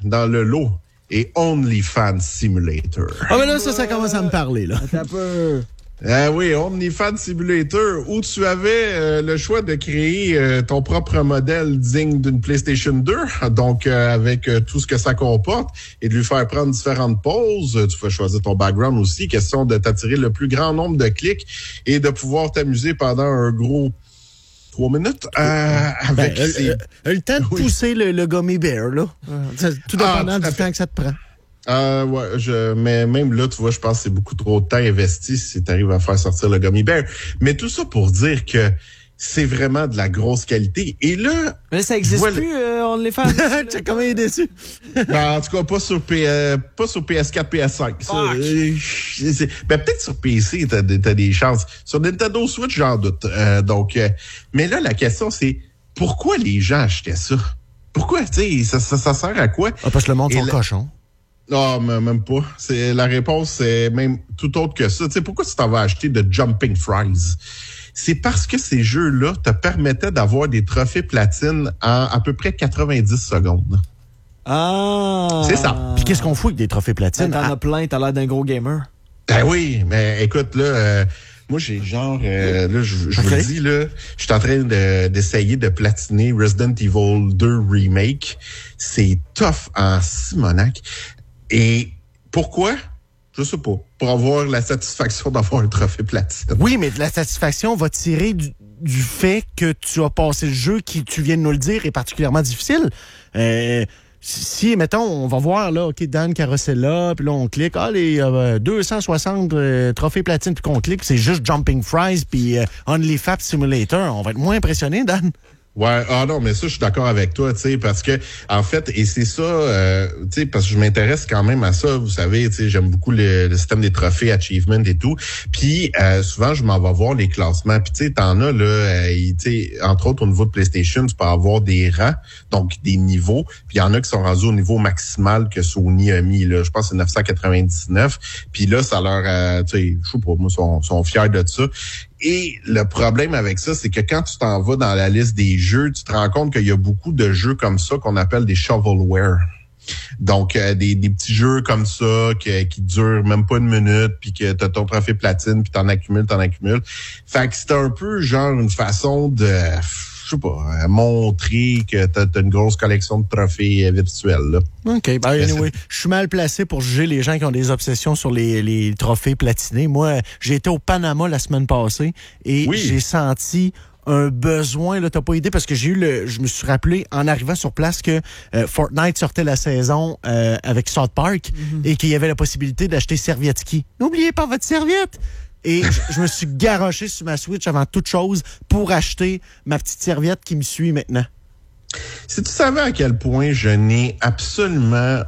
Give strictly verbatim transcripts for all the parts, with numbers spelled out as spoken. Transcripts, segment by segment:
dans le lot est OnlyFans Simulator. Ah, mais là, ça, ça commence à me parler, là. Attends un peu. Ah oui, OnlyFans Simulator, où tu avais euh, le choix de créer euh, ton propre modèle digne d'une PlayStation deux, donc euh, avec euh, tout ce que ça comporte, et de lui faire prendre différentes poses. Tu peux choisir ton background aussi, question de t'attirer le plus grand nombre de clics et de pouvoir t'amuser pendant un gros trois minutes euh, avec ben, ces... euh, euh, le temps de oui. pousser le, le gummy bear, là. Euh, tout dépendant ah, tout du temps que ça te prend. Euh, ouais, je, mais même là, tu vois, je pense que c'est beaucoup trop de temps investi si tu arrives à faire sortir le Gummy Bear. Mais tout ça pour dire que c'est vraiment de la grosse qualité. Et là... Mais ça existe voilà. plus, euh, on les fait. Tu sais comment il est déçu. Ben, en tout cas, pas sur, P, euh, pas sur P S quatre, P S cinq. Ça, euh, c'est, ben, peut-être sur P C, t'as, t'as des chances. Sur Nintendo Switch, j'en doute. Euh, donc, euh, mais là, la question, c'est pourquoi les gens achetaient ça? Pourquoi, tu sais, ça, ça, ça sert à quoi? Ah, parce que le monde sont cochons. Non, mais même pas. C'est, la réponse, c'est même tout autre que ça. Tu sais, pourquoi tu t'en vas acheter de Jumping Fries? C'est parce que ces jeux-là te permettaient d'avoir des trophées platine en à peu près quatre-vingt-dix secondes. Ah! C'est ça. Puis qu'est-ce qu'on fout avec des trophées platine? Ben, t'en ah. as plein, t'as l'air d'un gros gamer. Ben oui, mais écoute, là... Euh, moi, j'ai genre, euh, là, je, je okay. vous le dis, là, je suis en train de, d'essayer de platiner Resident Evil deux Remake. C'est tough en Simonac. Et pourquoi? Je sais pas. Pour avoir la satisfaction d'avoir un trophée platine. Oui, mais la satisfaction va tirer du, du fait que tu as passé le jeu qui, tu viens de nous le dire, est particulièrement difficile. Euh, si, mettons, on va voir, là, OK, Dan Carosella, puis là, on clique, ah, les euh, deux cent soixante euh, trophées platine, puis qu'on clique, c'est juste Jumping Fries, puis euh, OnlyFans Simulator. On va être moins impressionné, Dan. Ouais, ah non, mais ça, je suis d'accord avec toi, tu sais, parce que, en fait, et c'est ça, euh, tu sais, parce que je m'intéresse quand même à ça, vous savez, tu sais, j'aime beaucoup le, le système des trophées, achievement et tout, puis euh, souvent, je m'en vais voir les classements, puis tu sais, t'en as, là, euh, tu sais, entre autres, au niveau de PlayStation, tu peux avoir des rangs, donc des niveaux, puis il y en a qui sont rendus au niveau maximal que Sony a mis, là, je pense que c'est neuf cent quatre-vingt-dix-neuf, puis là, ça leur, euh, tu sais, je sais pas, moi, sont, sont fiers de ça. Et le problème avec ça, c'est que quand tu t'en vas dans la liste des jeux, tu te rends compte qu'il y a beaucoup de jeux comme ça qu'on appelle des shovelware. Donc, euh, des, des petits jeux comme ça que, qui durent même pas une minute, puis que t'as ton trophée platine, puis t'en accumules, t'en accumules. Fait que c'est un peu genre une façon de... je sais pas, montrer que t'as, t'as une grosse collection de trophées virtuels, là. OK. Ben, anyway, je suis mal placé pour juger les gens qui ont des obsessions sur les, les trophées platinés. Moi, j'ai été au Panama la semaine passée et oui. j'ai senti un besoin, là, t'as pas idée, parce que j'ai eu le, je me suis rappelé en arrivant sur place que euh, Fortnite sortait la saison euh, avec South Park mm-hmm. et qu'il y avait la possibilité d'acheter Serviette-Ski. N'oubliez pas votre serviette! Et je, je me suis garoché sur ma Switch avant toute chose pour acheter ma petite serviette qui me suit maintenant. Si tu savais à quel point je n'ai absolument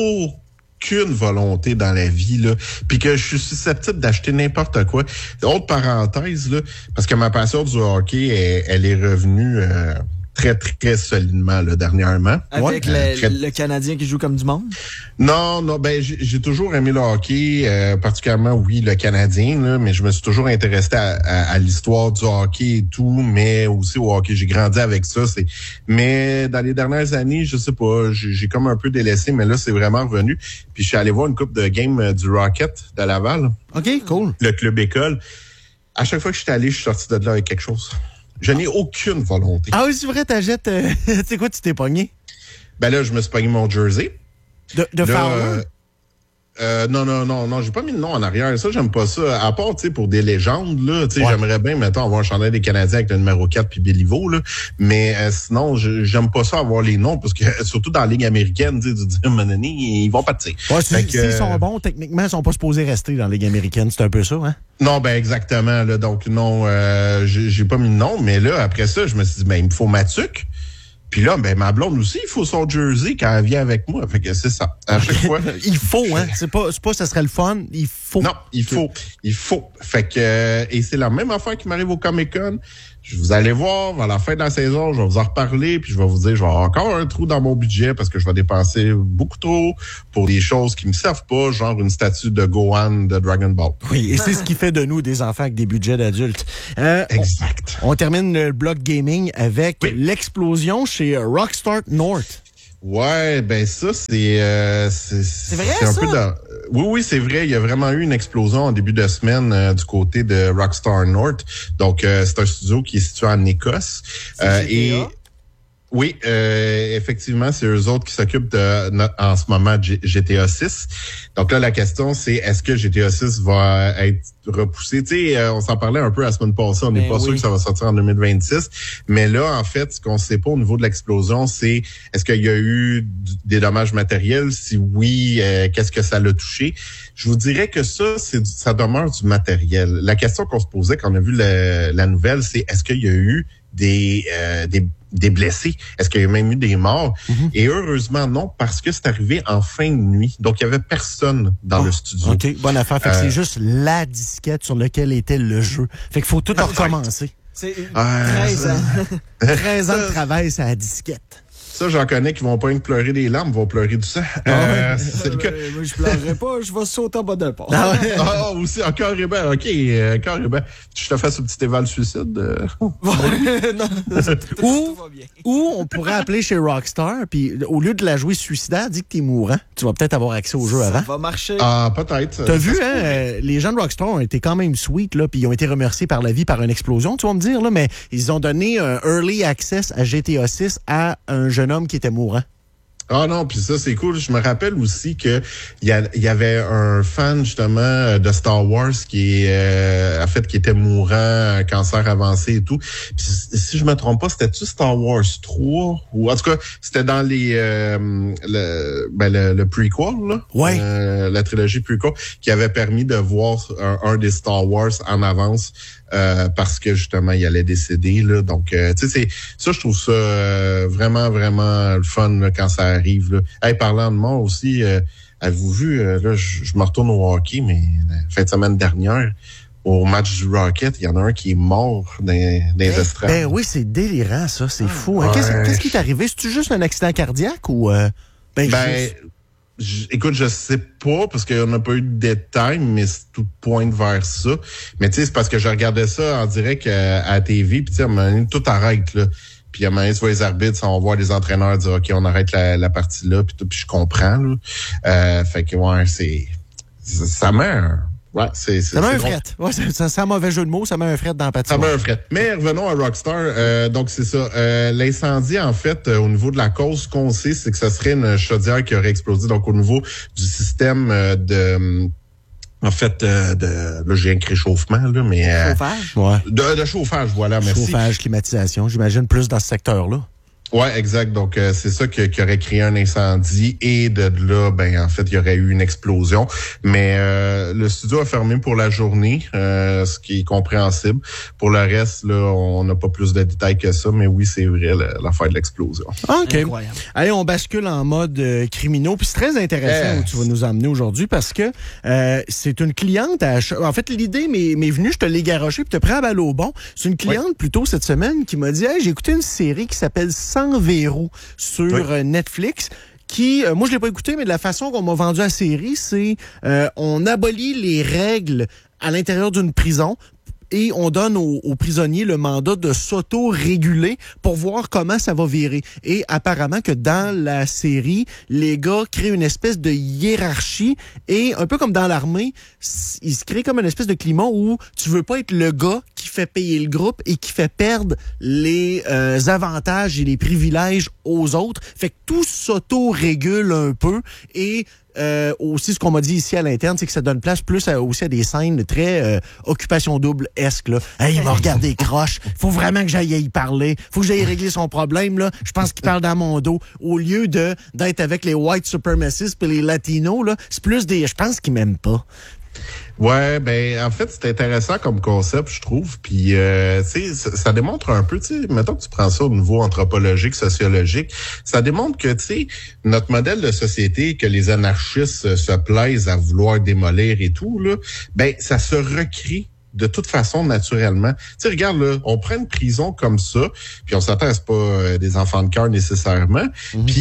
aucune volonté dans la vie, là, puis que je suis susceptible d'acheter n'importe quoi. Autre parenthèse, là, parce que ma passion du hockey, elle, elle est revenue euh, très, très solidement là, dernièrement. Avec ouais, le, très... le Canadien qui joue comme du monde? Non, non, ben j'ai, j'ai toujours aimé le hockey, euh, particulièrement, oui, le Canadien, là, mais je me suis toujours intéressé à, à, à l'histoire du hockey et tout, mais aussi au hockey. J'ai grandi avec ça. C'est... Mais dans les dernières années, je sais pas, j'ai, j'ai comme un peu délaissé, mais là, c'est vraiment revenu. Puis je suis allé voir une coupe de game du Rocket de Laval. OK, cool. Le club école. À chaque fois que je suis allé, je suis sorti de là avec quelque chose. Je n'ai aucune volonté. Ah oui, c'est vrai, t'achètes... Euh, tu sais quoi, tu t'es pogné? Ben là, je me suis pogné mon jersey. De, de là, Fowler? Euh, euh, non, non, non, non, j'ai pas mis le nom en arrière. Ça, j'aime pas ça. À part, tu sais, pour des légendes, là, tu sais, ouais. j'aimerais bien, mettons, avoir un chandail des Canadiens avec le numéro quatre puis Béliveau, là. Mais euh, sinon, je, j'aime pas ça avoir les noms, parce que surtout dans la Ligue américaine, tu sais, du dire, ils vont partir. Ouais, si, s'ils euh, sont bons, techniquement, ils sont pas supposés rester dans la Ligue américaine. C'est un peu ça, hein? Non, ben exactement. Là, donc, non, euh, j'ai, j'ai pas mis le nom, mais là, après ça, je me suis dit, ben, il me faut Matuc. Puis là, ben ma blonde aussi, il faut son jersey quand elle vient avec moi. Fait que c'est ça. À chaque fois. il faut, hein. C'est pas, c'est pas ça serait le fun. Il faut. Non, il faut. Il faut. Fait que, euh, et c'est la même affaire qui m'arrive au Comic-Con. Je vous allez voir, à la fin de la saison, je vais vous en reparler, puis je vais vous dire, je vais avoir encore un trou dans mon budget parce que je vais dépenser beaucoup trop pour des choses qui me servent pas, genre une statue de Gohan de Dragon Ball. Oui, et c'est ce qui fait de nous des enfants avec des budgets d'adultes. Euh, exact. On, on termine le bloc gaming avec oui. l'explosion chez Rockstar North. Ouais, ben ça, c'est... Euh, c'est, c'est vrai, c'est un ça? peu dans... Oui, oui, c'est vrai. Il y a vraiment eu une explosion en début de semaine euh, du côté de Rockstar North. Donc, euh, c'est un studio qui est situé en Écosse. Euh, et oui, euh, effectivement, c'est eux autres qui s'occupent de en ce moment de G T A six. Donc là, la question, c'est est-ce que G T A six va être repoussé? Tu sais, euh, on s'en parlait un peu la semaine passée. On n'est ben pas oui. sûr que ça va sortir en deux mille vingt-six. Mais là, en fait, ce qu'on ne sait pas au niveau de l'explosion, c'est est-ce qu'il y a eu des dommages matériels? Si oui, euh, qu'est-ce que ça l'a touché? Je vous dirais que ça, c'est ça demeure du matériel. La question qu'on se posait quand on a vu la, la nouvelle, c'est est-ce qu'il y a eu des euh, des des blessés? Est-ce qu'il y a même eu des morts? Mm-hmm. Et heureusement, non, parce que c'est arrivé en fin de nuit. Donc, il y avait personne dans oh, le studio. OK, bonne affaire. Fait que euh, c'est juste la disquette sur laquelle était le jeu. Fait qu'il faut tout recommencer. C'est treize ans. treize ans de travail, c'est la disquette. Ça, j'en connais qui vont pas même pleurer des larmes, vont pleurer du sang. Ah euh, ouais. c'est le cas. Moi, je pleurerai pas, je vais sauter en bas d'un pont. Ah, ouais. ah aussi, encore et bien, OK, euh, carrément. Ben, je te fais ce petit éval suicide. Euh... non, ou, ou on pourrait appeler chez Rockstar, puis au lieu de la jouer suicidaire, dis que t'es mourant. Tu vas peut-être avoir accès au jeu ça avant. Ça va marcher. Ah, peut-être. T'as vu, hein, euh, les gens de Rockstar ont été quand même sweet, là, puis ils ont été remerciés par la vie par une explosion, tu vas me dire, là, mais ils ont donné un early access à G T A six à un jeune homme qui était mourant. Ah non, puis ça, c'est cool. Je me rappelle aussi que il y, y avait un fan, justement, de Star Wars qui est, euh, en fait, qui était mourant, un cancer avancé et tout. Puis, si je me trompe pas, c'était-tu Star Wars trois? Ou, en tout cas, c'était dans les, euh, le, ben, le, le prequel, là. Ouais. Euh, la trilogie prequel, qui avait permis de voir un, un des Star Wars en avance. Euh, parce que justement il allait décéder là, donc euh, tu sais c'est ça, je trouve ça euh, vraiment vraiment le fun là, quand ça arrive là. Hey, parlant de mort aussi, euh, avez-vous vu euh, là je, je me retourne au hockey, mais la fin de semaine dernière au match du Rocket, il y en a un qui est mort dans, dans les estrades. Ben oui, c'est délirant ça, c'est fou. Hein? Ouais. Qu'est-ce, qu'est-ce qui est arrivé? C'est-tu juste un accident cardiaque ou euh, ben, ben juste... J- écoute, je sais pas, parce qu'on n'a pas eu de détails, mais tout pointe vers ça. Mais tu sais, c'est parce que je regardais ça en direct à, à la T V, puis tu sais, à un moment donné, tout arrête, là. Puis à un moment donné, tu vois les arbitres, on voit les entraîneurs dire, OK, on arrête la, la partie là, puis tout, puis je comprends, là. Euh, fait que, ouais, c'est... Ça, ça met un... Ouais, c'est, c'est, ça met c'est un bon. fret. Ouais, c'est, c'est un mauvais jeu de mots, ça met un fret dans la patinoire. Ça met un fret. Mais revenons à Rockstar. Euh, donc, c'est ça. Euh, l'incendie, en fait, euh, au niveau de la cause, ce qu'on sait, c'est que ce serait une chaudière qui aurait explosé. Donc, au niveau du système euh, de... En fait, euh, de, là, j'ai un réchauffement, là, mais... Euh, chauffage? Ouais. De, de chauffage, voilà, merci. Chauffage, climatisation, j'imagine plus dans ce secteur-là. Ouais, exact. Donc, euh, c'est ça que, qui aurait créé un incendie et de là, ben en fait, il y aurait eu une explosion. Mais euh, le studio a fermé pour la journée, euh, ce qui est compréhensible. Pour le reste, là, on n'a pas plus de détails que ça, mais oui, c'est vrai, l'affaire de l'explosion. OK. Incroyable. Allez, on bascule en mode euh, criminaux. Puis c'est très intéressant yes. où tu vas nous emmener aujourd'hui parce que euh, c'est une cliente à... En fait, l'idée m'est, m'est venue, je te l'ai garoché puis te prends à balle au bon. C'est une cliente oui. plutôt cette semaine qui m'a dit hey, j'ai écouté une série qui s'appelle Sans verrou sur oui. Netflix qui, euh, moi je l'ai pas écouté, mais de la façon qu'on m'a vendu la série, c'est euh, on abolit les règles à l'intérieur d'une prison et on donne aux, aux prisonniers le mandat de s'auto-réguler pour voir comment ça va virer. Et apparemment que dans la série, les gars créent une espèce de hiérarchie et un peu comme dans l'armée, il se crée comme une espèce de climat où tu veux pas être le gars qui fait payer le groupe et qui fait perdre les euh, avantages et les privilèges aux autres. Fait que tout s'auto-régule un peu et Euh, aussi, ce qu'on m'a dit ici à l'interne, c'est que ça donne place plus à, aussi à des scènes très euh, occupation double-esque. Là. Hey, il m'a regardé croche. Faut vraiment que j'aille y parler. Faut que j'aille régler son problème. Là. Je pense qu'il parle dans mon dos. Au lieu de d'être avec les white supremacists et les latinos, là, c'est plus des... Je pense qu'ils m'aiment pas. Ouais, ben en fait, c'est intéressant comme concept, je trouve. Puis, euh, tu sais, ça, ça démontre un peu, tu sais, mettons que tu prends ça au niveau anthropologique, sociologique, ça démontre que, tu sais, notre modèle de société, que les anarchistes se plaisent à vouloir démolir et tout, là, ben ça se recrée de toute façon, naturellement. Tu sais, regarde, là, on prend une prison comme ça, puis on s'attend à ce pas des enfants de cœur nécessairement, mm-hmm. puis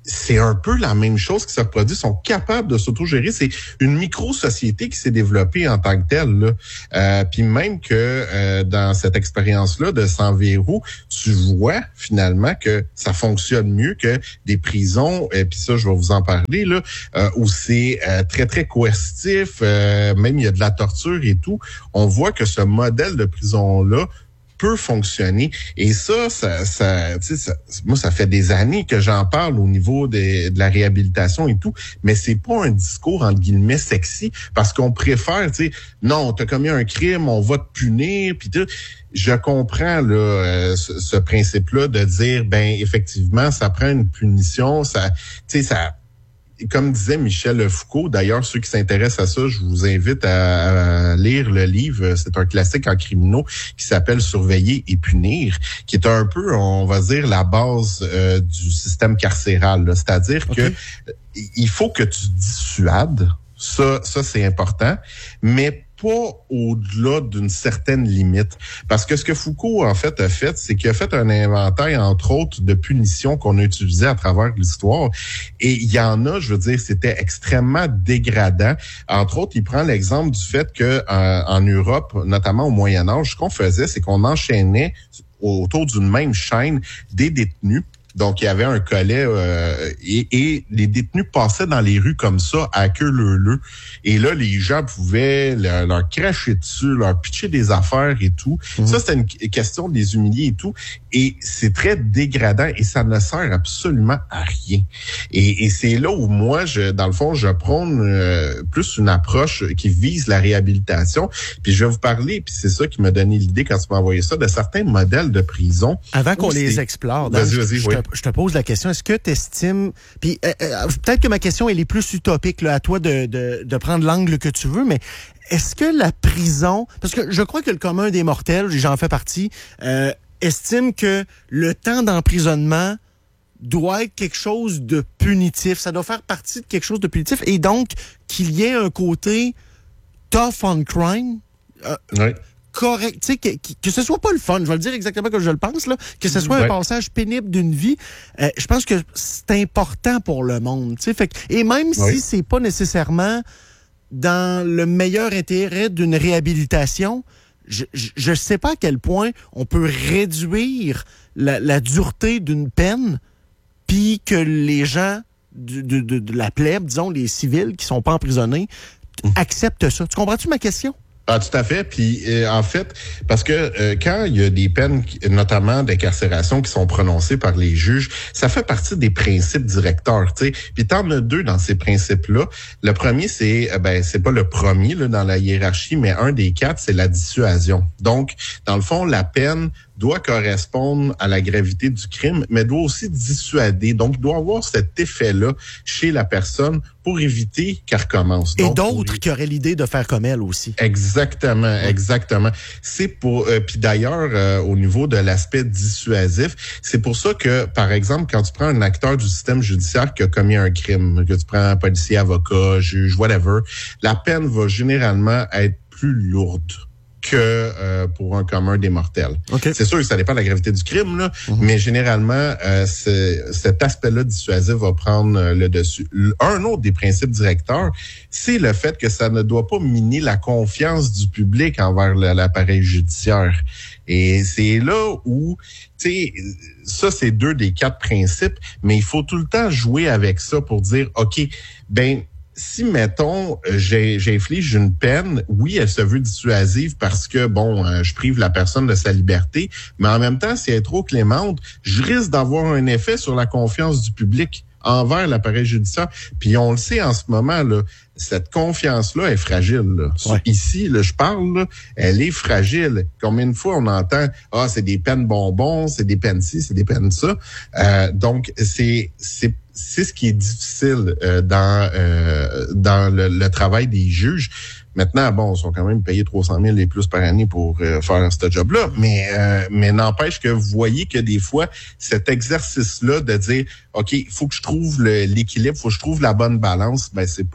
c'est un peu la même chose qui se reproduit, sont capables de s'autogérer. C'est une micro-société qui s'est développée en tant que telle. Là. Euh, puis même que euh, dans cette expérience-là de Sans verrou, tu vois finalement que ça fonctionne mieux que des prisons, et puis ça, je vais vous en parler, là, euh, où c'est euh, très, très coercitif, euh, même il y a de la torture et tout. On voit que ce modèle de prison-là peut fonctionner. Et ça, ça, ça, tu sais, ça, moi, ça fait des années que j'en parle au niveau de, de la réhabilitation et tout, mais c'est pas un discours, entre guillemets, sexy, parce qu'on préfère, tu sais, non, t'as commis un crime, on va te punir, puis tout. Je comprends, là, euh, ce, ce principe-là de dire, ben, effectivement, ça prend une punition, ça, tu sais, ça, comme disait Michel Foucault, d'ailleurs, ceux qui s'intéressent à ça, je vous invite à, à lire le livre. C'est un classique en criminaux qui s'appelle « Surveiller et punir », qui est un peu, on va dire, la base euh, du système carcéral. Là. C'est-à-dire okay. que il faut que tu dissuades, ça, ça c'est important, mais pas au-delà d'une certaine limite. Parce que ce que Foucault, en fait, a fait, c'est qu'il a fait un inventaire, entre autres, de punitions qu'on a utilisées à travers l'histoire. Et il y en a, je veux dire, c'était extrêmement dégradant. Entre autres, il prend l'exemple du fait que euh, en Europe, notamment au Moyen-Âge, ce qu'on faisait, c'est qu'on enchaînait autour d'une même chaîne des détenus. Donc, il y avait un collet euh, et, et les détenus passaient dans les rues comme ça, à queue leu-leu. Et là, les gens pouvaient leur, leur cracher dessus, leur pitcher des affaires et tout. Mmh. Ça, c'était une question de les humilier et tout. Et c'est très dégradant et ça ne sert absolument à rien. Et, et c'est là où moi, je, dans le fond, je prône euh, plus une approche qui vise la réhabilitation. Puis je vais vous parler, puis c'est ça qui m'a donné l'idée quand tu m'as envoyé ça, de certains modèles de prison. Avant qu'on les explore, Dan, vas-y, vas-y, je, oui. te, je te pose la question, est-ce que tu estimes... Puis euh, euh, peut-être que ma question, elle est plus utopique, là, à toi de, de, de prendre l'angle que tu veux, mais est-ce que la prison... Parce que je crois que le commun des mortels, j'en fais partie... Euh, estime que le temps d'emprisonnement doit être quelque chose de punitif. Ça doit faire partie de quelque chose de punitif. Et donc, qu'il y ait un côté tough on crime, euh, oui. correct, tu sais, que, que ce soit pas le fun, je vais le dire exactement comme je le pense, là, que ce soit oui. un passage pénible d'une vie, euh, je pense que c'est important pour le monde. Tu sais, fait que, et même oui. si c'est pas nécessairement dans le meilleur intérêt d'une réhabilitation, je ne sais pas à quel point on peut réduire la, la dureté d'une peine puis que les gens de, de, de, de la plèbe, disons, les civils qui sont pas emprisonnés, mmh. acceptent ça. Tu comprends-tu ma question? Ah, tout à fait. Puis, euh, en fait, parce que euh, quand il y a des peines, notamment d'incarcération, qui sont prononcées par les juges, ça fait partie des principes directeurs, tu sais. Puis, t'en as deux dans ces principes-là. Le premier, c'est, euh, ben, c'est pas le premier là dans la hiérarchie, mais un des quatre, c'est la dissuasion. Donc, dans le fond, la peine doit correspondre à la gravité du crime, mais doit aussi dissuader. Donc, il doit avoir cet effet-là chez la personne pour éviter qu'elle recommence. Et donc, d'autres pour... qui auraient l'idée de faire comme elle aussi. Exactement, exactement. C'est pour... Euh, puis d'ailleurs, euh, au niveau de l'aspect dissuasif, c'est pour ça que, par exemple, quand tu prends un acteur du système judiciaire qui a commis un crime, que tu prends un policier, avocat, juge, whatever, la peine va généralement être plus lourde que euh, pour un commun des mortels. Okay. C'est sûr que ça dépend de la gravité du crime, là, mm-hmm. mais généralement, euh, cet aspect-là dissuasif va prendre euh, le dessus. Un autre des principes directeurs, c'est le fait que ça ne doit pas miner la confiance du public envers le, l'appareil judiciaire. Et c'est là où, tu sais, ça, c'est deux des quatre principes, mais il faut tout le temps jouer avec ça pour dire, OK, ben, si, mettons, j'ai, j'inflige une peine, oui, elle se veut dissuasive parce que, bon, euh, je prive la personne de sa liberté, mais en même temps, si elle est trop clémente, je risque d'avoir un effet sur la confiance du public envers l'appareil judiciaire. Puis on le sait en ce moment, là, cette confiance-là est fragile. Là. Ouais. Ici, là, je parle, là, elle est fragile. Combien de fois on entend « Ah, c'est des peines bonbons, c'est des peines ci, c'est des peines ça. Euh, » Donc, c'est... c'est C'est ce qui est difficile euh, dans euh, dans le, le travail des juges. Maintenant, bon, ils sont quand même payés trois cent mille et plus par année pour euh, faire ce job-là, mais euh, mais n'empêche que vous voyez que des fois, cet exercice-là de dire, OK, il faut que je trouve le, l'équilibre, il faut que je trouve la bonne balance, ben c'est pas quelque chose de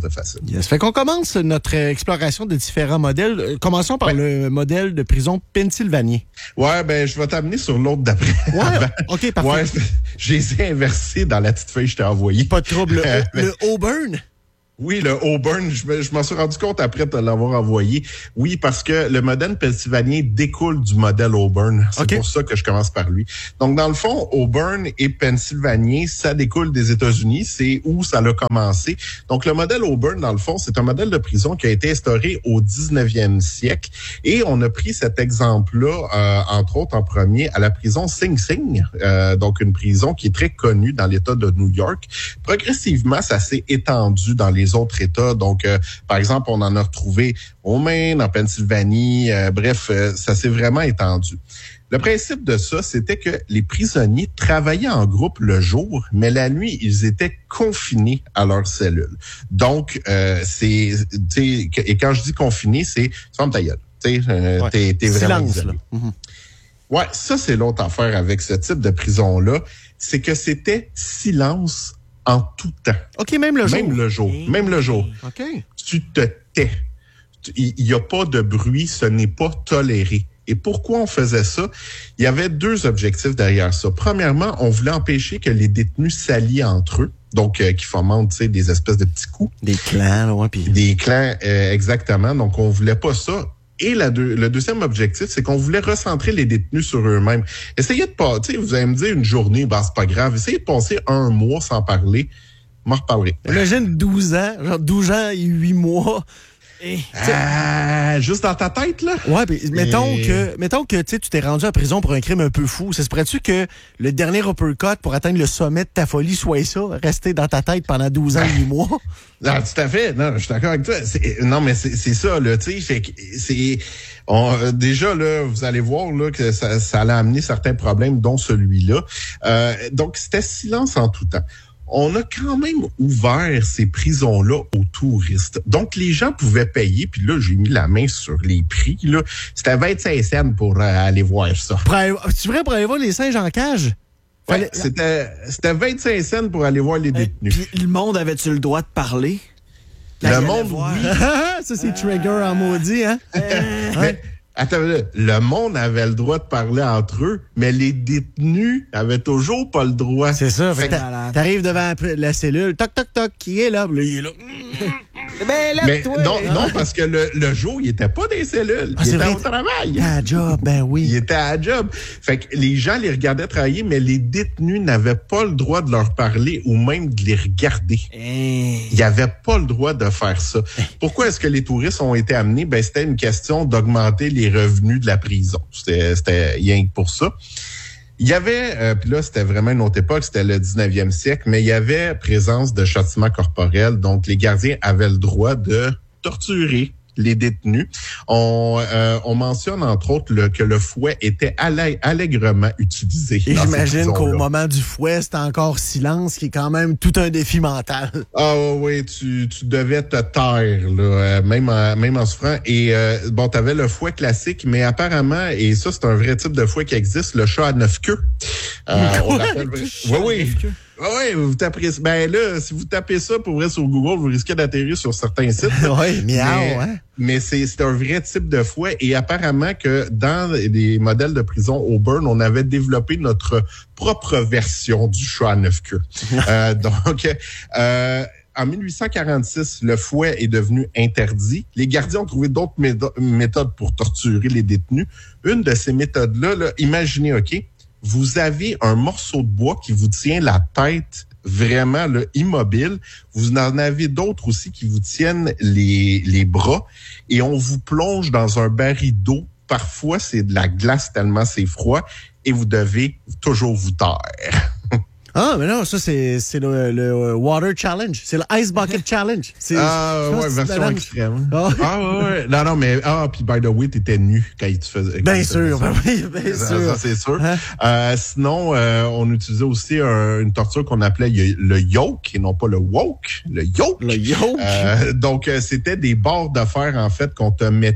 de facile. Yes. Fait qu'on commence notre exploration de différents modèles. Commençons par ouais. le modèle de prison Pennsylvanie. Ouais, ben je vais t'amener sur l'autre d'après. Ouais, OK, parfait. Ouais, j'ai essayé inversé dans la petite feuille que je t'ai envoyée. Pas de trouble. Le, euh, le Auburn? Oui, le Auburn, je, je m'en suis rendu compte après de l'avoir envoyé. Oui, parce que le modèle pennsylvanien découle du modèle Auburn. C'est okay. pour ça que je commence par lui. Donc, dans le fond, Auburn et pennsylvanien, ça découle des États-Unis. C'est où ça a commencé. Donc, le modèle Auburn, dans le fond, c'est un modèle de prison qui a été instauré au dix-neuvième siècle. Et on a pris cet exemple-là, euh, entre autres, en premier, à la prison Sing Sing. Euh, donc, une prison qui est très connue dans l'État de New York. Progressivement, ça s'est étendu dans les autres États. Donc, euh, par exemple, on en a retrouvé au Maine, en Pennsylvanie. Euh, bref, euh, ça s'est vraiment étendu. Le principe de ça, c'était que les prisonniers travaillaient en groupe le jour, mais la nuit, ils étaient confinés à leur cellule. Donc, euh, c'est, tu sais, et quand je dis confinés, c'est ferme ta gueule. Tu sais, euh, ouais. t'es, t'es vraiment Silence, isolé. Là. Mm-hmm. Ouais, ça, c'est l'autre affaire avec ce type de prison-là. C'est que c'était silence en tout temps. OK, même le jour. Même le jour. Mmh. Même le jour. OK. Tu te tais. Il n'y a pas de bruit, ce n'est pas toléré. Et pourquoi on faisait ça? Il y avait deux objectifs derrière ça. Premièrement, on voulait empêcher que les détenus s'allient entre eux. Donc, euh, qui fomentent, tu sais, des espèces de petits coups. Des clans, là, ouais. Puis... Des clans, euh, exactement. Donc, on voulait pas ça. Et la deux, le deuxième objectif, c'est qu'on voulait recentrer les détenus sur eux-mêmes. Essayez de pas, tu sais, vous allez me dire une journée, ben c'est pas grave. Essayez de passer un mois sans parler. M'en reparlerai. Imagine douze ans, genre douze ans et huit mois. Et, ah, juste dans ta tête, là? Ouais, puis mettons et... que, mettons que tu t'es rendu en prison pour un crime un peu fou. Ça se pourrait-tu que le dernier uppercut pour atteindre le sommet de ta folie soit ça, rester dans ta tête pendant douze ans et huit mois? Non, tout à fait. Non, je suis d'accord avec toi. C'est, non, mais c'est, c'est ça, là, tu sais. C'est, on, déjà, là, vous allez voir, là, que ça, ça allait amener certains problèmes, dont celui-là. Euh, donc, c'était silence en tout temps. On a quand même ouvert ces prisons-là aux touristes. Donc, les gens pouvaient payer, puis là, j'ai mis la main sur les prix, là. C'était vingt-cinq cents pour euh, aller voir ça. Tu vrai pour aller voir les singes en cage? Ouais, Fallait... c'était, c'était vingt-cinq cents pour aller voir les détenus. Puis, le monde avait-tu le droit de parler? Le monde, oui. Ça, c'est trigger en maudit, hein? Mais, attends, le monde avait le droit de parler entre eux, mais les détenus avaient toujours pas le droit. C'est ça. Fait t'arrives devant la cellule, toc, toc, toc, qui est là? Là, il est là. Ben, là, mais toi, non, non, parce que le, le jour, il était pas dans les cellules. Ah, il était vrai, au travail. À la job, ben oui. Il était à la job. Fait que les gens les regardaient travailler, mais les détenus n'avaient pas le droit de leur parler ou même de les regarder. Hey. Ils n'avaient pas le droit de faire ça. Hey. Pourquoi est-ce que les touristes ont été amenés? Ben, c'était une question d'augmenter les revenus de la prison. C'était, c'était rien que pour ça. Il y avait, euh, puis là, c'était vraiment une autre époque, c'était le dix-neuvième siècle, mais il y avait présence de châtiment corporel. Donc, les gardiens avaient le droit de torturer les détenus. On, euh, on mentionne, entre autres, le, que le fouet était allè- allègrement utilisé. Et j'imagine qu'au moment du fouet, c'était encore silence, qui est quand même tout un défi mental. Ah oui, tu, tu devais te taire, là, euh, même, en, même en souffrant. Et euh, bon, t'avais le fouet classique, mais apparemment, et ça, c'est un vrai type de fouet qui existe, le chat à neuf queues. Euh, on rappelle... Oui, oui. Ah oui, vous tapez ben là, si vous tapez ça pour vrai sur Google, vous risquez d'atterrir sur certains sites. Oui, miaou, mais, hein. Mais c'est, c'est un vrai type de fouet. Et apparemment que dans les modèles de prison Auburn, on avait développé notre propre version du chat à neuf queues. euh, donc, euh, en dix-huit cent quarante-six, le fouet est devenu interdit. Les gardiens ont trouvé d'autres médo- méthodes pour torturer les détenus. Une de ces méthodes-là, là, imaginez, OK, vous avez un morceau de bois qui vous tient la tête vraiment là, immobile. Vous en avez d'autres aussi qui vous tiennent les, les bras et on vous plonge dans un baril d'eau. Parfois, c'est de la glace tellement c'est froid et vous devez toujours vous taire. Ah, mais non, ça, c'est, c'est le, le Water Challenge. C'est le Ice Bucket Challenge. C'est, ah, ouais, version extrême. Oh. Ah, ouais, ouais. Non, non, mais, ah, puis by the way, t'étais nu quand il te faisait. Bien sûr, ben oui, bien ça, sûr. Ça, c'est sûr. Hein? Euh, sinon, euh, on utilisait aussi un, une torture qu'on appelait le yoke, et non pas le woke, le yoke. Le yoke. Euh, donc, euh, c'était des barres de fer, en fait, qu'on te mettait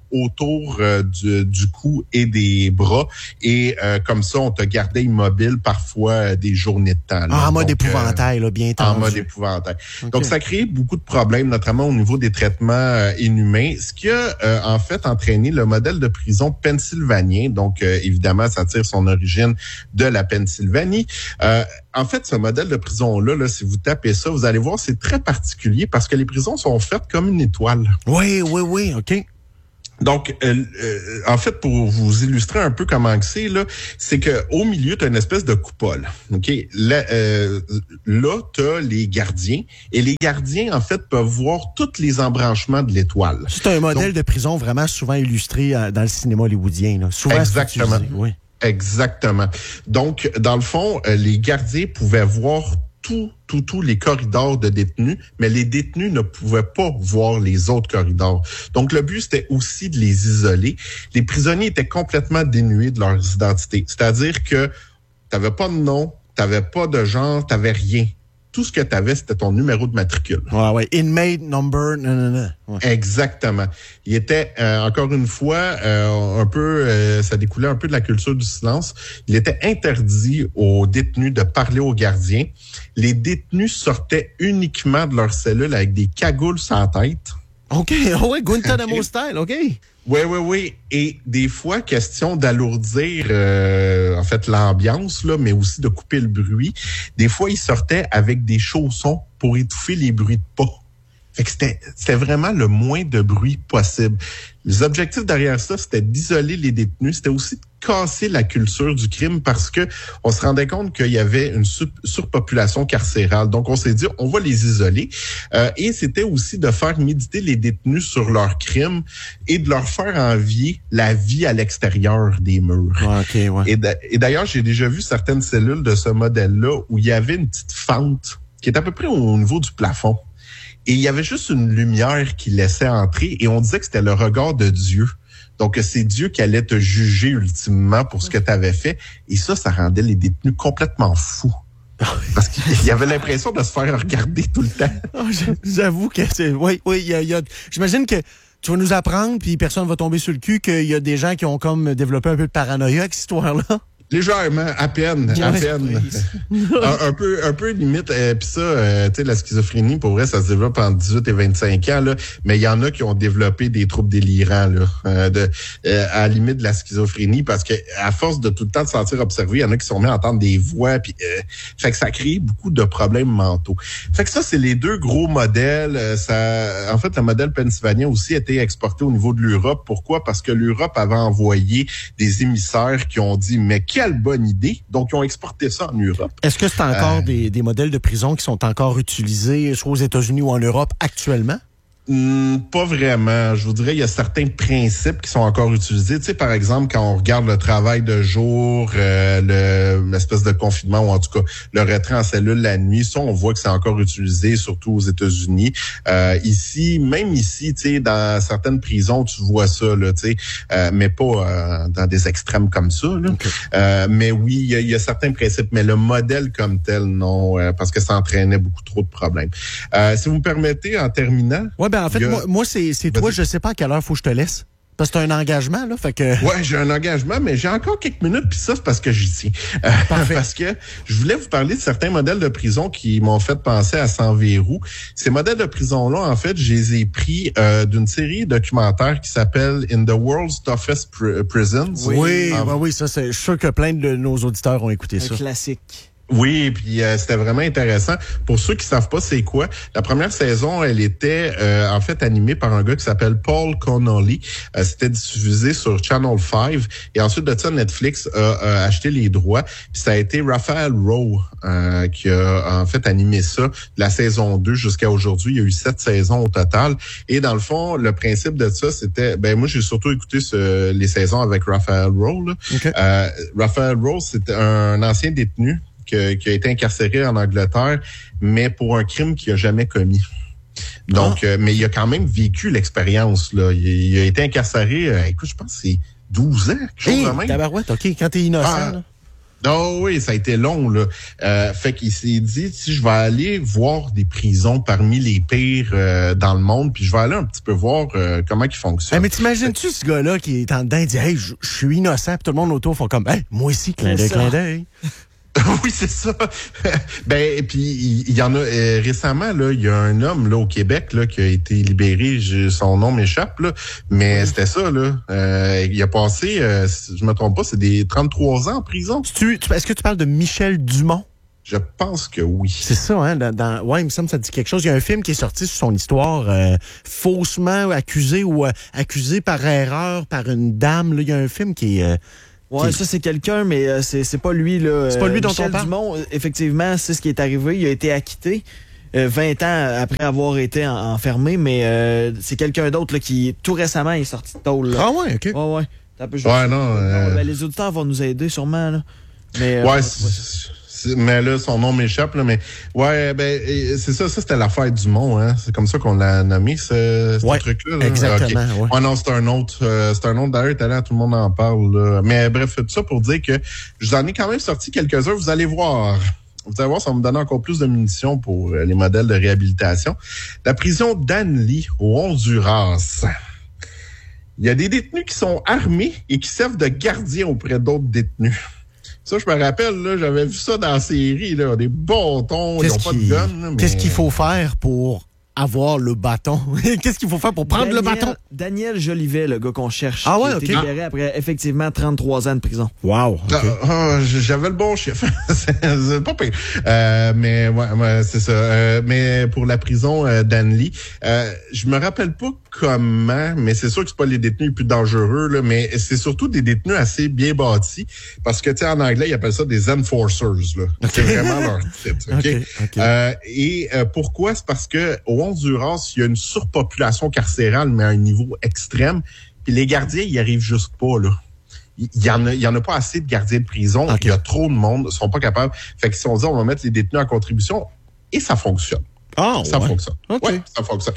autour euh, du, du cou et des bras. Et euh, comme ça, on te gardait immobile parfois euh, des journées de temps. Là. Ah, en mode Donc, épouvantail, euh, là, bien tendu. En mode épouvantail. Okay. Donc, ça crée beaucoup de problèmes, notamment au niveau des traitements euh, inhumains, ce qui a euh, en fait entraîné le modèle de prison pennsylvanien. Donc, euh, évidemment, ça tire son origine de la Pennsylvanie. Euh, en fait, ce modèle de prison-là, là, si vous tapez ça, vous allez voir, c'est très particulier parce que les prisons sont faites comme une étoile. Oui, oui, oui, OK. Donc, euh, euh, en fait, pour vous illustrer un peu comment que c'est, là, c'est que au milieu, tu as une espèce de coupole. OK? Là, euh, là tu as les gardiens. Et les gardiens, en fait, peuvent voir tous les embranchements de l'étoile. C'est un modèle Donc, de prison vraiment souvent illustré dans le cinéma hollywoodien. Là. Souvent, exactement. Oui. Exactement. Donc, dans le fond, euh, les gardiens pouvaient voir tous tout, tout les corridors de détenus, mais les détenus ne pouvaient pas voir les autres corridors. Donc, le but, c'était aussi de les isoler. Les prisonniers étaient complètement dénués de leurs identités. C'est-à-dire que t'avais pas de nom, t'avais pas de genre, t'avais rien. Tout ce que tu avais, c'était ton numéro de matricule. Ouais, ouais. Inmate number, non, non, non. Ouais. Exactement. Il était, euh, encore une fois, euh, un peu, euh, ça découlait un peu de la culture du silence. Il était interdit aux détenus de parler aux gardiens. Les détenus sortaient uniquement de leur cellule avec des cagoules sur la tête. OK, ouais, Guantanamo style, OK. Oui, oui, oui. Et des fois, question d'alourdir euh, en fait l'ambiance, là, mais aussi de couper le bruit. Des fois, ils sortaient avec des chaussons pour étouffer les bruits de pas. Fait que c'était, c'était vraiment le moins de bruit possible. Les objectifs derrière ça, c'était d'isoler les détenus. C'était aussi de casser la culture du crime parce que on se rendait compte qu'il y avait une sur- surpopulation carcérale. Donc, on s'est dit, on va les isoler. Euh, et c'était aussi de faire méditer les détenus sur leurs crimes et de leur faire envier la vie à l'extérieur des murs. Ouais, okay, ouais. Et, d- et d'ailleurs, j'ai déjà vu certaines cellules de ce modèle-là où il y avait une petite fente qui est à peu près au niveau du plafond. Et il y avait juste une lumière qui laissait entrer et on disait que c'était le regard de Dieu. Donc, c'est Dieu qui allait te juger ultimement pour ce que tu avais fait. Et ça, ça rendait les détenus complètement fous. Parce qu'il y avait l'impression de se faire regarder tout le temps. Oh, j'avoue que c'est... Oui, oui, il y a, il y a... J'imagine que tu vas nous apprendre, puis personne va tomber sur le cul, qu'il y a des gens qui ont comme développé un peu de paranoïa avec cette histoire-là. Légèrement, à peine, à peine. un, un peu, un peu limite. Euh, Puis ça, euh, tu sais, la schizophrénie, pour vrai, ça se développe entre dix-huit et vingt-cinq ans, là. Mais il y en a qui ont développé des troubles délirants, là, euh, de, euh, à la limite de la schizophrénie, parce que à force de tout le temps se sentir observé, il y en a qui sont mis à entendre des voix, puis euh, fait que ça crée beaucoup de problèmes mentaux. Fait que ça, c'est les deux gros modèles. Euh, ça, en fait, le modèle pennsylvanien aussi a été exporté au niveau de l'Europe. Pourquoi? Parce que l'Europe avait envoyé des émissaires qui ont dit, mais quelle bonne idée. Donc, ils ont exporté ça en Europe. Est-ce que c'est encore euh, des, des modèles de prison qui sont encore utilisés, soit aux États-Unis ou en Europe actuellement? Hum, pas vraiment. Je vous dirais, il y a certains principes qui sont encore utilisés. Tu sais, par exemple, quand on regarde le travail de jour, euh, le, l'espèce de confinement, ou en tout cas, le retrait en cellule la nuit, ça, on voit que c'est encore utilisé, surtout aux États-Unis. Euh, ici, même ici, tu sais, dans certaines prisons, tu vois ça, là, tu sais, euh, mais pas euh, dans des extrêmes comme ça, là. Okay. Euh, mais oui, il y, a, il y a certains principes, mais le modèle comme tel, non, euh, parce que ça entraînait beaucoup trop de problèmes. Euh, si vous me permettez, en terminant... Ouais, ben en fait, a... moi, moi, c'est, c'est toi, je sais pas à quelle heure faut que je te laisse. Parce que t'as un engagement, là, fait que... Ouais, j'ai un engagement, mais j'ai encore quelques minutes, puis ça, c'est parce que j'y tiens. Euh, parce que je voulais vous parler de certains modèles de prison qui m'ont fait penser à Sans verrou. Ces modèles de prison-là, en fait, je les ai pris euh, d'une série documentaire qui s'appelle In the World's Toughest Pr- Prisons. Oui, ah, ben oui, ça, c'est, je suis sûr que plein de nos auditeurs ont écouté un ça. Un classique. Oui, puis euh, c'était vraiment intéressant. Pour ceux qui savent pas c'est quoi, la première saison, elle était euh, en fait animée par un gars qui s'appelle Paul Connolly. Euh, c'était diffusé sur Channel cinq et ensuite de ça, Netflix a, a acheté les droits. Puis ça a été Raphael Rowe euh, qui a en fait animé ça de la saison deux jusqu'à aujourd'hui. Il y a eu sept saisons au total. Et dans le fond, le principe de ça, c'était... Ben moi, j'ai surtout écouté ce, les saisons avec Raphael Rowe. Okay. Euh, Raphael Rowe, c'était un ancien détenu qui, qui a été incarcéré en Angleterre, mais pour un crime qu'il n'a jamais commis. Donc, ah. euh, mais il a quand même vécu l'expérience, là. Il, il a été incarcéré, euh, écoute, je pense que c'est douze ans, quelque chose hey, de même. Tabarouette, OK, quand t'es innocent, ah, là. Oh oui, ça a été long, là. Euh, fait qu'il s'est dit, si je vais aller voir des prisons parmi les pires euh, dans le monde, puis je vais aller un petit peu voir euh, comment ils fonctionnent. Hey, mais t'imagines-tu ce gars-là qui est en dedans, il dit, hey, je suis innocent, puis tout le monde autour font comme, hey, moi aussi, clin d'œil, clin d'œil. Oui, c'est ça. Ben, et puis il y, y en a euh, récemment là, il y a un homme là au Québec là qui a été libéré. Je, son nom m'échappe là, mais oui. C'était ça là. Euh, il a passé, euh, si je me trompe pas, c'est des trente-trois ans en prison. Tu, tu, est-ce que tu parles de Michel Dumont? Je pense que oui. C'est ça, hein. Dans, dans, ouais, il me semble que ça dit quelque chose. Il y a un film qui est sorti sur son histoire, euh, faussement accusé ou euh, accusé par erreur par une dame. Là, il y a un film qui est euh, Ouais, ça c'est quelqu'un, mais euh, c'est, c'est pas lui là. C'est pas lui dont Michel on parle. Dumont, effectivement, c'est ce qui est arrivé. Il a été acquitté euh, vingt ans après avoir été en, enfermé, mais euh, c'est quelqu'un d'autre là, qui tout récemment est sorti de tôle. Là. Ah ouais, ok. Ouais, ouais. Un peu ouais, non. Euh... Ben, les auditeurs vont nous aider sûrement là. Mais, ouais. Euh, c'est... Mais là, son nom m'échappe, là, mais ouais, ben c'est ça, ça c'était l'affaire Dumont, hein. C'est comme ça qu'on l'a nommé, ce, ce ouais, truc-là. Là. Exactement. Okay. Ouais. Oh non, c'est un autre, euh, c'est un autre d'ailleurs, talent, tout le monde en parle. Là. Mais bref, tout ça pour dire que je vous en ai quand même sorti quelques-uns, vous allez voir. Vous allez voir, ça va me donner encore plus de munitions pour les modèles de réhabilitation. La prison d'Annecy, au Honduras. Il y a des détenus qui sont armés et qui servent de gardiens auprès d'autres détenus. Ça, je me rappelle, là, j'avais vu ça dans la série, là, des bâtons, ils n'ont pas de gun. Là, mais... Qu'est-ce qu'il faut faire pour avoir le bâton? Qu'est-ce qu'il faut faire pour prendre Daniel, le bâton? Daniel Jolivet, le gars qu'on cherche. Ah ouais, qui a ok. été libéré après effectivement trente-trois ans de prison. Wow. Okay. Ah, ah, j'avais le bon chiffre. C'est pas pire. Euh, mais ouais, ouais c'est ça. Euh, mais pour la prison euh, d'Annecy, euh, je me rappelle pas comment, mais c'est sûr que c'est pas les détenus les plus dangereux, là, mais c'est surtout des détenus assez bien bâtis. Parce que tu sais, en anglais, ils appellent ça des enforcers. Là. Okay. C'est vraiment leur titre. Okay? Okay, okay. Euh, et euh, pourquoi? C'est parce que au Honduras, il y a une surpopulation carcérale, mais à un niveau extrême. Puis les gardiens, ils arrivent juste pas, là. Il y en a, il y en a pas assez de gardiens de prison. Okay. Il y a trop de monde. Ils sont pas capables. Fait qu'ils se sont dit, on va mettre les détenus en contribution. Et ça fonctionne. Ah, ça ouais. fonctionne. Okay. Ouais, ça fonctionne.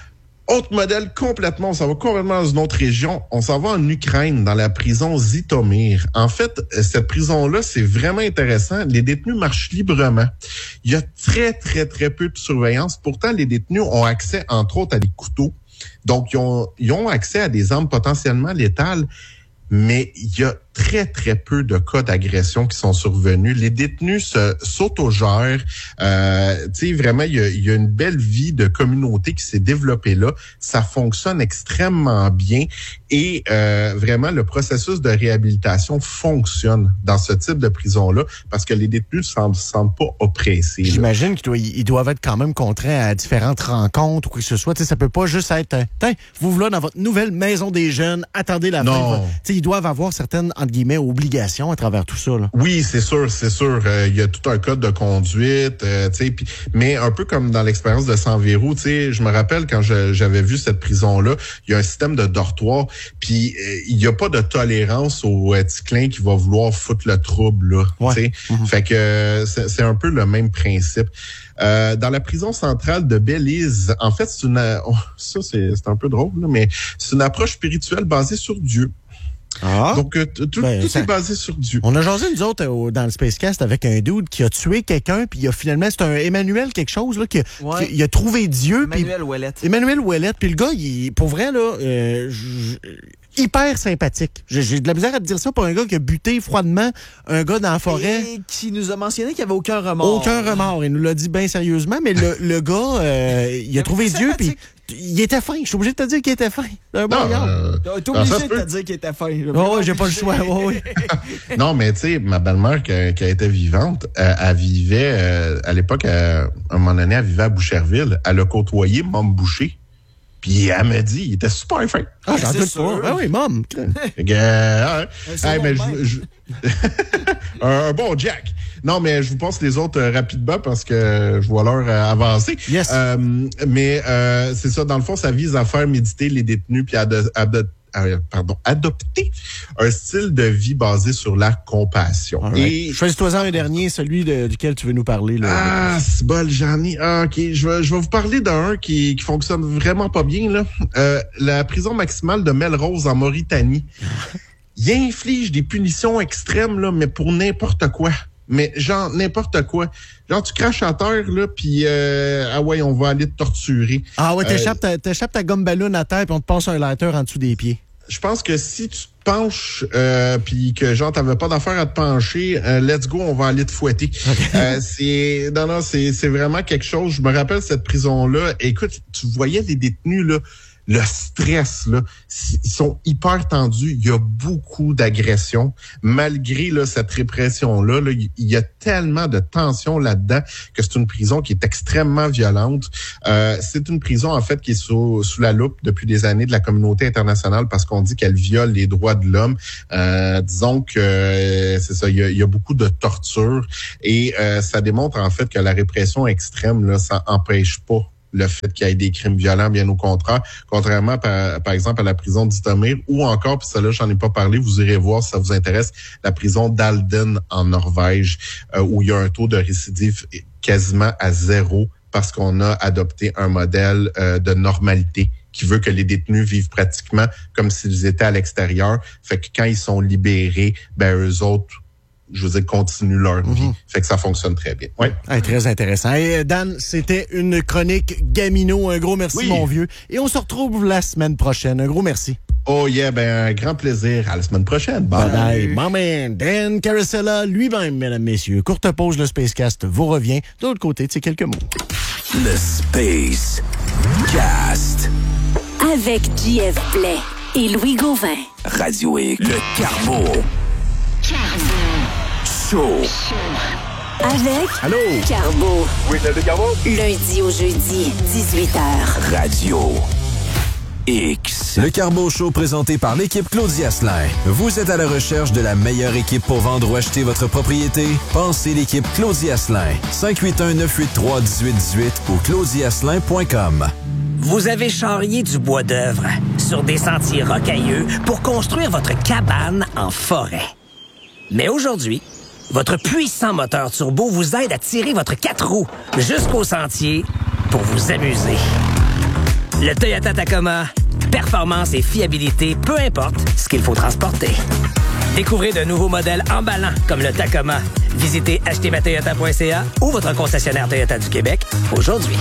Autre modèle complètement, on s'en va complètement dans une autre région. On s'en va en Ukraine, dans la prison Zhytomyr. En fait, cette prison-là, c'est vraiment intéressant. Les détenus marchent librement. Il y a très, très, très peu de surveillance. Pourtant, les détenus ont accès, entre autres, à des couteaux. Donc, ils ont, ils ont accès à des armes potentiellement létales. Mais il y a très, très peu de cas d'agression qui sont survenus. Les détenus se, s'autogèrent. Euh, tu sais, vraiment, il y, a, il y a une belle vie de communauté qui s'est développée là. Ça fonctionne extrêmement bien. Et euh, vraiment, le processus de réhabilitation fonctionne dans ce type de prison-là parce que les détenus ne se sentent pas oppressés. J'imagine qu'ils doivent, ils doivent être quand même contraints à différentes rencontres ou quoi que ce soit. Tu sais, ça peut pas juste être, tiens, vous voilà dans votre nouvelle maison des jeunes, attendez la non. fin. Tu sais, ils doivent avoir certaines, entre guillemets, obligations à travers tout ça. Là. Oui, c'est sûr, c'est sûr. Euh, il y a tout un code de conduite, euh, tu sais, mais un peu comme dans l'expérience de Sans Verrou, tu sais, je me rappelle quand je, j'avais vu cette prison-là, il y a un système de dortoir, puis euh, il y a pas de tolérance au euh, ticlin qui va vouloir foutre le trouble, là, ouais. tu sais. Mm-hmm. Fait que euh, c'est, c'est un peu le même principe. Euh, dans la prison centrale de Belize, en fait, c'est une, oh, ça c'est, c'est un peu drôle, là, mais c'est une approche spirituelle basée sur Dieu. Ah. Donc, euh, tout, ben, tout ça, est basé sur Dieu. On a jasé, nous autres, euh, dans le Spacecast, avec un dude qui a tué quelqu'un, puis il a finalement, c'est un Emmanuel quelque chose, là, qui, ouais. qui il a trouvé Dieu. Emmanuel Ouellette. Emmanuel Ouellette, puis le gars, il, pour vrai, là, euh, j, hyper sympathique. J'ai, j'ai de la misère à te dire ça pour un gars qui a buté froidement un gars dans la forêt. Et qui nous a mentionné qu'il n'y avait aucun remords. Aucun remords. Il nous l'a dit bien sérieusement, mais le, le gars, euh, il a trouvé Dieu, puis il était fin. Je suis obligé de te dire qu'il était fin. Un bon non, euh, T'es obligé de te dire qu'il était fin. Oh, ouais, j'ai pas le choix. Oh, oui. Non, mais tu sais, ma belle-mère qui, qui a été vivante, euh, elle vivait, euh, à l'époque, euh, à un moment donné, elle vivait à Boucherville. Elle a côtoyé Mom Boucher. Puis elle me dit, il était super fin. Ah, j'en doute pas. Ah oui, Mom. euh, hey, mais je, je... un, un bon Jack. Non, mais je vous passe les autres euh, rapidement parce que je vois l'heure euh, avancer. Yes. Euh, mais euh, c'est ça, dans le fond, ça vise à faire méditer les détenus puis à, de, à de, euh, pardon, adopter un style de vie basé sur la compassion. Right. Et choisis-toi un dernier, celui de, duquel tu veux nous parler. Là. Ah, c'est bol, j'en ai. Ah, ok, je vais, je vais vous parler d'un qui, qui fonctionne vraiment pas bien là. Euh, la prison maximale de Melrose en Mauritanie. il inflige des punitions extrêmes, là, mais pour n'importe quoi. Mais genre, n'importe quoi. Genre, tu craches à terre, là, puis euh, ah ouais, on va aller te torturer. Ah ouais, t'échappes, euh, ta, t'échappes ta gomme ballon à terre, puis on te passe un lighter en dessous des pieds. Je pense que si tu te penches, euh, puis que genre, t'avais pas d'affaire à te pencher, euh, let's go, on va aller te fouetter. Okay. Euh, c'est, non, non, c'est, c'est vraiment quelque chose. Je me rappelle cette prison-là. Écoute, tu voyais les détenus, là, le stress, là, ils sont hyper tendus. Il y a beaucoup d'agressions. Malgré là, cette répression-là, là, il y a tellement de tension là-dedans que c'est une prison qui est extrêmement violente. Euh, c'est une prison, en fait, qui est sous, sous la loupe depuis des années de la communauté internationale parce qu'on dit qu'elle viole les droits de l'homme. Euh, disons que euh, c'est ça, il y a, il y a beaucoup de torture et euh, ça démontre, en fait, que la répression extrême, là, ça empêche pas le fait qu'il y ait des crimes violents, bien au contraire, contrairement par, par exemple à la prison d'Iztomyr ou encore, puis ça là, j'en ai pas parlé, vous irez voir si ça vous intéresse, la prison d'Halden en Norvège, euh, où il y a un taux de récidive quasiment à zéro parce qu'on a adopté un modèle euh, de normalité qui veut que les détenus vivent pratiquement comme s'ils étaient à l'extérieur. Fait que quand ils sont libérés, ben eux autres, je veux dire, continuent leur vie. Mm-hmm. Fait que ça fonctionne très bien. Ouais. Hey, très intéressant. Et Dan, c'était une chronique Gamino. Un gros merci, oui. mon vieux. Et on se retrouve la semaine prochaine. Un gros merci. Oh yeah, ben un grand plaisir. À la semaine prochaine. Bye. Bye bye. Mon man, Dan Carosella, lui-même, mesdames, messieurs. Courte pause, le Spacecast vous revient. De l'autre côté, c'est quelques mots. Le Space Cast. Avec J F Blais et Louis Gauvin. Radio X. Le Carbo. Carbo. Show. Avec Allô? Carbo. Oui, c'est Carbo. Lundi au jeudi, dix-huit heures. Radio X. Le Carbo Show présenté par l'équipe Claudie Asselin. Vous êtes à la recherche de la meilleure équipe pour vendre ou acheter votre propriété? Pensez l'équipe Claudie Asselin. cinq huit un, neuf huit trois, un huit un huit ou claudie asselin point com. Vous avez charrié du bois d'œuvre sur des sentiers rocailleux pour construire votre cabane en forêt. Mais aujourd'hui, votre puissant moteur turbo vous aide à tirer votre quatre roues jusqu'au sentier pour vous amuser. Le Toyota Tacoma, performance et fiabilité, peu importe ce qu'il faut transporter. Découvrez de nouveaux modèles emballants comme le Tacoma. Visitez acheter ma toyota point c a ou votre concessionnaire Toyota du Québec aujourd'hui.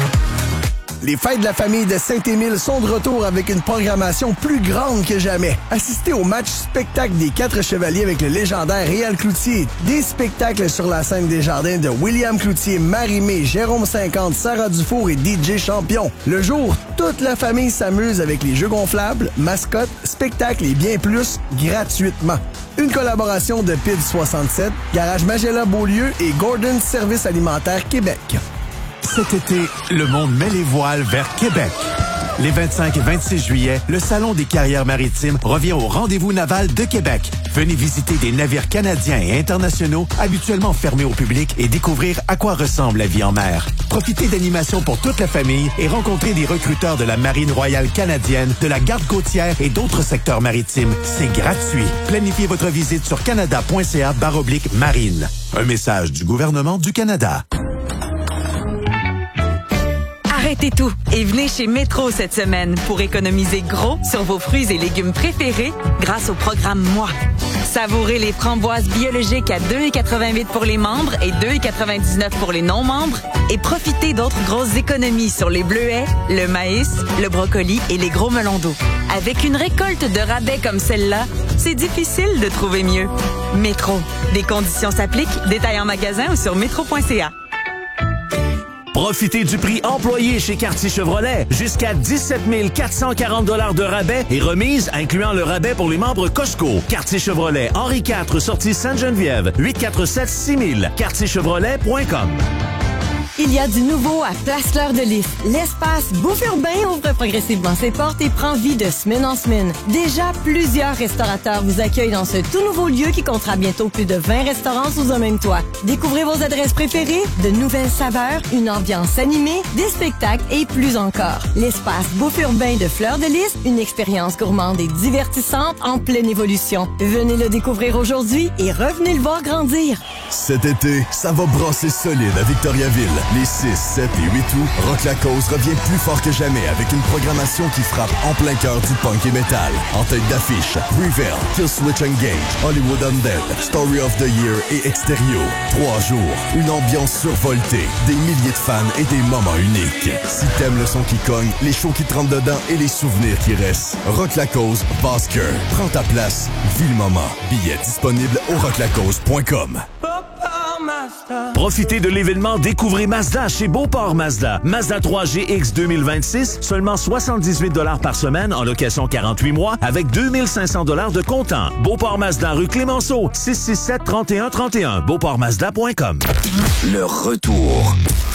Les fêtes de la famille de Saint-Émile sont de retour avec une programmation plus grande que jamais. Assistez au match spectacle des Quatre Chevaliers avec le légendaire Réal Cloutier. Des spectacles sur la scène des jardins de William Cloutier, Marie-Mé, Jérôme cinquante, Sarah Dufour et D J Champion. Le jour, toute la famille s'amuse avec les jeux gonflables, mascottes, spectacles et bien plus gratuitement. Une collaboration de P I D soixante-sept, Garage Magella Beaulieu et Gordon Service Alimentaire Québec. Cet été, le monde met les voiles vers Québec. Les vingt-cinq et vingt-six juillet, le Salon des carrières maritimes revient au Rendez-vous naval de Québec. Venez visiter des navires canadiens et internationaux habituellement fermés au public et découvrir à quoi ressemble la vie en mer. Profitez d'animations pour toute la famille et rencontrez des recruteurs de la Marine royale canadienne, de la garde côtière et d'autres secteurs maritimes. C'est gratuit. Planifiez votre visite sur canada point c a barre oblique marine. Un message du gouvernement du Canada. Arrêtez tout et venez chez Métro cette semaine pour économiser gros sur vos fruits et légumes préférés grâce au programme Moi. Savourez les framboises biologiques à deux dollars quatre-vingt-huit pour les membres et deux dollars quatre-vingt-dix-neuf pour les non-membres et profitez d'autres grosses économies sur les bleuets, le maïs, le brocoli et les gros melons d'eau. Avec une récolte de rabais comme celle-là, c'est difficile de trouver mieux. Métro. Des conditions s'appliquent. Détails en magasin ou sur métro point c a. Profitez du prix employé chez Quartier Chevrolet. Jusqu'à dix-sept mille quatre cent quarante dollars de rabais et remise, incluant le rabais pour les membres Costco. Quartier Chevrolet, Henri quatre, sortie Sainte-Geneviève, huit quatre sept six mille, quartier chevrolet point com. Il y a du nouveau à Place Fleur de Lys. L'espace Bouffe Urbain ouvre progressivement ses portes et prend vie de semaine en semaine. Déjà, plusieurs restaurateurs vous accueillent dans ce tout nouveau lieu qui comptera bientôt plus de vingt restaurants sous un même toit. Découvrez vos adresses préférées, de nouvelles saveurs, une ambiance animée, des spectacles et plus encore. L'espace Bouffe Urbain de Fleur de Lys, une expérience gourmande et divertissante en pleine évolution. Venez le découvrir aujourd'hui et revenez le voir grandir. Cet été, ça va brasser solide à Victoriaville. Les six, sept et huit août, Rock La Cause revient plus fort que jamais avec une programmation qui frappe en plein cœur du punk et metal. En tête d'affiche, Prevail, Killswitch Engage, Hollywood Undead, Story of the Year et Extérieur. Trois jours, une ambiance survoltée, des milliers de fans et des moments uniques. Si t'aimes le son qui cogne, les shows qui te rentrent dedans et les souvenirs qui restent, Rock La Cause, Basker. Prends ta place, vis le moment. Billets disponibles au rock la cause point com. Profitez de l'événement Découvrez Mazda chez Beauport Mazda. Mazda trois G X deux mille vingt-six, seulement soixante-dix-huit dollars par semaine en location quarante-huit mois avec deux mille cinq cents dollars de comptant. Beauport Mazda rue Clémenceau, six six sept, trente et un trente et un, beauport mazda point com. Le retour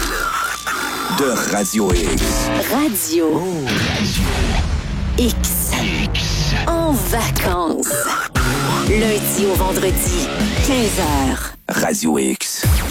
de Radio X. Radio. Oh. X. X. En vacances. Lundi au vendredi, quinze heures. Radio X.